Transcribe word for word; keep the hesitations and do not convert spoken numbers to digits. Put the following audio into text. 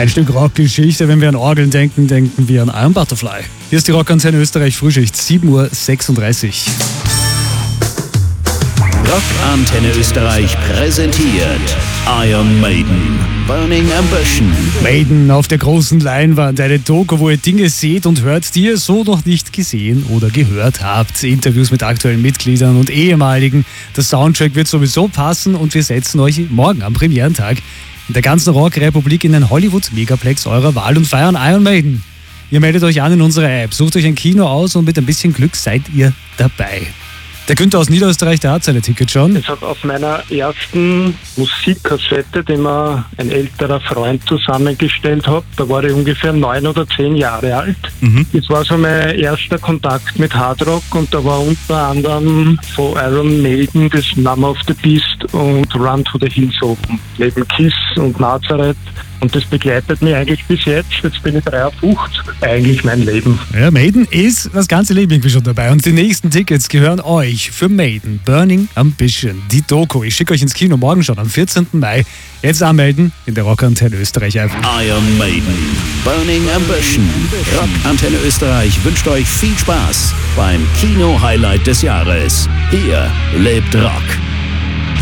Ein Stück Rockgeschichte. Wenn wir an Orgeln denken, denken wir an Iron Butterfly. Hier ist die Rockantenne Österreich Frühschicht, sieben Uhr sechsunddreißig. Rockantenne Österreich präsentiert Iron Maiden, Burning Ambition. Maiden auf der großen Leinwand, eine Doku, wo ihr Dinge seht und hört, die ihr so noch nicht gesehen oder gehört habt. Interviews mit aktuellen Mitgliedern und ehemaligen. Der Soundtrack wird sowieso passen und wir setzen euch morgen am Premierentag in der ganzen Rockrepublik in den Hollywood-Megaplex eurer Wahl und feiern Iron Maiden. Ihr meldet euch an in unserer App, sucht euch ein Kino aus und mit ein bisschen Glück seid ihr dabei. Der Günther aus Niederösterreich, der hat seine Tickets schon. Ich habe auf meiner ersten Musikkassette, die mir ein älterer Freund zusammengestellt hat, da war ich ungefähr neun oder zehn Jahre alt. Mhm. Das war so mein erster Kontakt mit Hardrock und da war unter anderem von Iron Maiden das Number of the Beast und Run to the Hills oben. Neben Kiss und Nazareth. Und das begleitet mich eigentlich bis jetzt. Jetzt bin ich dreiundfünfzig. Eigentlich mein Leben. Ja, Maiden ist das ganze Leben irgendwie schon dabei. Und die nächsten Tickets gehören euch für Maiden. Burning Ambition, die Doku. Ich schicke euch ins Kino morgen schon am vierzehnten Mai. Jetzt anmelden in der Rockantenne Österreich App. Iron Maiden, Burning Ambition. Rockantenne Österreich wünscht euch viel Spaß beim Kino-Highlight des Jahres. Hier lebt Rock.